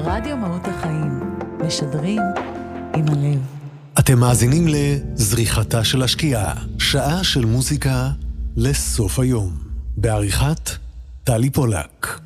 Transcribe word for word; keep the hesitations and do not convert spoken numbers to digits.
רדיו מהות החיים, משדרים עם הלב. אתם מאזינים לזריחתה של השקיעה, שעה של מוזיקה לסוף היום, בעריכת טלי פולק.